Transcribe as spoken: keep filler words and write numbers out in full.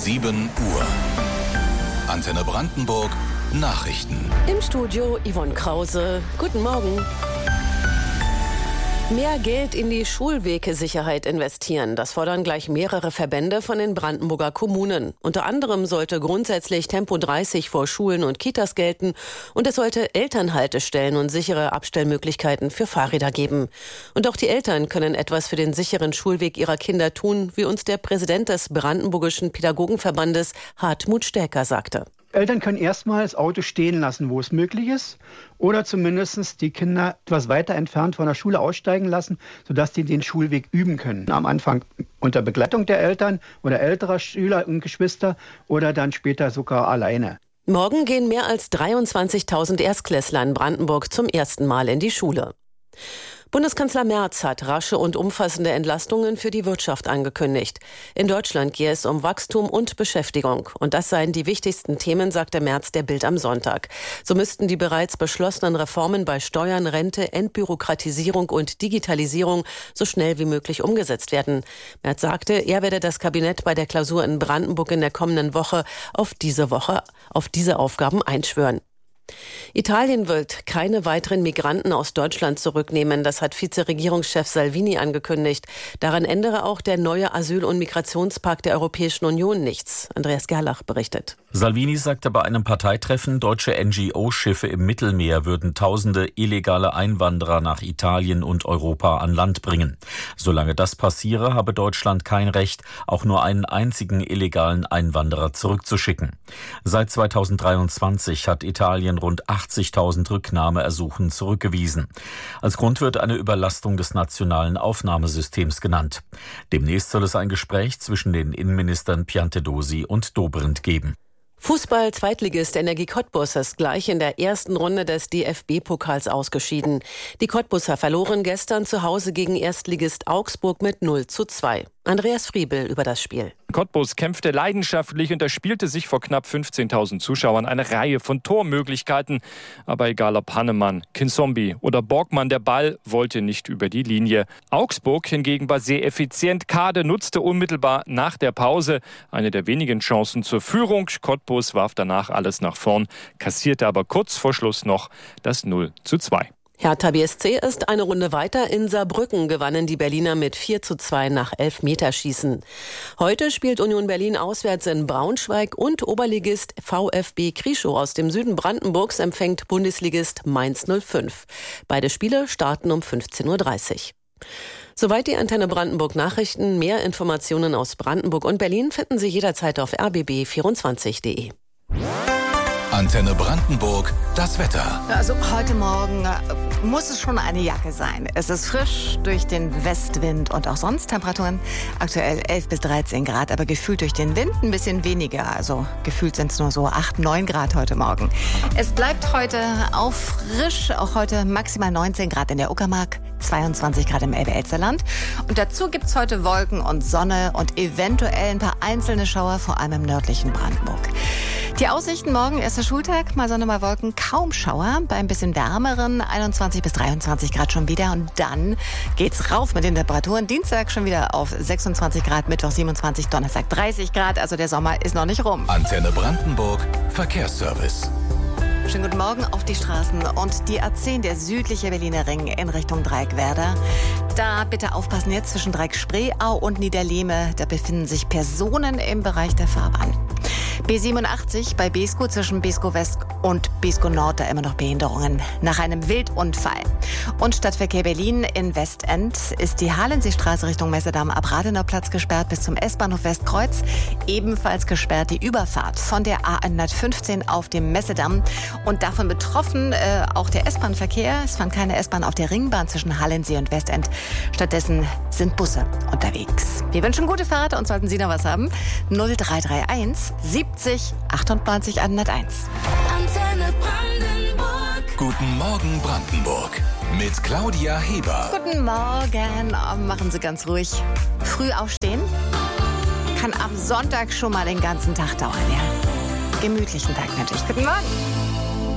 sieben Uhr. Antenne Brandenburg, Nachrichten. Im Studio Yvonne Krause. Guten Morgen. Mehr Geld in die Schulwegsicherheit investieren. Das fordern gleich mehrere Verbände von den Brandenburger Kommunen. Unter anderem sollte grundsätzlich Tempo dreißig vor Schulen und Kitas gelten und es sollte Elternhaltestellen und sichere Abstellmöglichkeiten für Fahrräder geben. Und auch die Eltern können etwas für den sicheren Schulweg ihrer Kinder tun, wie uns der Präsident des Brandenburgischen Pädagogenverbandes Hartmut Stärker sagte. Eltern können erstmal das Auto stehen lassen, wo es möglich ist, oder zumindest die Kinder etwas weiter entfernt von der Schule aussteigen lassen, sodass sie den Schulweg üben können. Am Anfang unter Begleitung der Eltern oder älterer Schüler und Geschwister oder dann später sogar alleine. Morgen gehen mehr als dreiundzwanzigtausend Erstklässler in Brandenburg zum ersten Mal in die Schule. Bundeskanzler Merz hat rasche und umfassende Entlastungen für die Wirtschaft angekündigt. In Deutschland gehe es um Wachstum und Beschäftigung. Und das seien die wichtigsten Themen, sagte Merz der Bild am Sonntag. So müssten die bereits beschlossenen Reformen bei Steuern, Rente, Entbürokratisierung und Digitalisierung so schnell wie möglich umgesetzt werden. Merz sagte, er werde das Kabinett bei der Klausur in Brandenburg in der kommenden Woche auf diese Woche, auf diese Aufgaben einschwören. Italien wird keine weiteren Migranten aus Deutschland zurücknehmen. Das hat Vizeregierungschef Salvini angekündigt. Daran ändere auch der neue Asyl- und Migrationspakt der Europäischen Union nichts. Andreas Gerlach berichtet. Salvini sagte bei einem Parteitreffen, deutsche N G O-Schiffe im Mittelmeer würden tausende illegale Einwanderer nach Italien und Europa an Land bringen. Solange das passiere, habe Deutschland kein Recht, auch nur einen einzigen illegalen Einwanderer zurückzuschicken. Seit zweitausenddreiundzwanzig hat Italien rund achtzigtausend Rücknahmeersuchen zurückgewiesen. Als Grund wird eine Überlastung des nationalen Aufnahmesystems genannt. Demnächst soll es ein Gespräch zwischen den Innenministern Piantedosi und Dobrindt geben. Fußball-Zweitligist Energie Cottbus ist gleich in der ersten Runde des D F B-Pokals ausgeschieden. Die Cottbuser verloren gestern zu Hause gegen Erstligist Augsburg mit null zu zwei. Andreas Friebel über das Spiel. Cottbus kämpfte leidenschaftlich und erspielte sich vor knapp fünfzehntausend Zuschauern eine Reihe von Tormöglichkeiten. Aber egal ob Hannemann, Kinsombi oder Borgmann, der Ball wollte nicht über die Linie. Augsburg hingegen war sehr effizient. Kade nutzte unmittelbar nach der Pause eine der wenigen Chancen zur Führung. Cottbus warf danach alles nach vorn, kassierte aber kurz vor Schluss noch das null zu zwei. Hertha B S C ist eine Runde weiter. In Saarbrücken gewannen die Berliner mit vier zu zwei nach Elfmeterschießen. Heute spielt Union Berlin auswärts in Braunschweig und Oberligist VfB Krieschow aus dem Süden Brandenburgs empfängt Bundesligist Mainz null fünf. Beide Spiele starten um fünfzehn Uhr dreißig. Soweit die Antenne Brandenburg Nachrichten. Mehr Informationen aus Brandenburg und Berlin finden Sie jederzeit auf r b b vierundzwanzig punkt d e. Antenne Brandenburg, das Wetter. Also heute Morgen äh, muss es schon eine Jacke sein. Es ist frisch durch den Westwind und auch sonst Temperaturen aktuell elf bis dreizehn Grad, aber gefühlt durch den Wind ein bisschen weniger. Also gefühlt sind es nur so acht, neun Grad heute Morgen. Es bleibt heute auch frisch, auch heute maximal neunzehn Grad in der Uckermark, zweiundzwanzig Grad im Elbe-Elster-Land. Und dazu gibt es heute Wolken und Sonne und eventuell ein paar einzelne Schauer, vor allem im nördlichen Brandenburg. Die Aussichten morgen, erster Schultag, mal Sonne, mal Wolken, kaum Schauer. Bei ein bisschen wärmeren einundzwanzig bis dreiundzwanzig Grad schon wieder. Und dann geht's rauf mit den Temperaturen. Dienstag schon wieder auf sechsundzwanzig Grad, Mittwoch siebenundzwanzig, Donnerstag dreißig Grad. Also der Sommer ist noch nicht rum. Antenne Brandenburg, Verkehrsservice. Schönen guten Morgen auf die Straßen und die A zehn, der südliche Berliner Ring in Richtung Dreieckwerder. Da bitte aufpassen jetzt zwischen Dreieck-Spreeau und Niederlehme. Da befinden sich Personen im Bereich der Fahrbahn. B siebenundachtzig bei Beeskow zwischen Beeskow West und Beeskow Nord, da immer noch Behinderungen nach einem Wildunfall. Und Stadtverkehr Berlin in Westend ist die Halenseestraße Richtung Messedamm ab Radenauplatz gesperrt bis zum S-Bahnhof Westkreuz. Ebenfalls gesperrt die Überfahrt von der A hundertfünfzehn auf dem Messedamm. Und davon betroffen äh, auch der S-Bahn-Verkehr. Es fand keine S-Bahn auf der Ringbahn zwischen Hallensee und Westend. Stattdessen sind Busse unterwegs. Wir wünschen gute Fahrt und sollten Sie noch was haben, null drei drei eins siebzig achtundneunzig hunderteins. Antenne Brandenburg. Guten Morgen Brandenburg mit Claudia Heber. Guten Morgen. Oh, machen Sie ganz ruhig. Früh aufstehen kann am Sonntag schon mal den ganzen Tag dauern, ja. Gemütlichen Tag natürlich. Guten Morgen.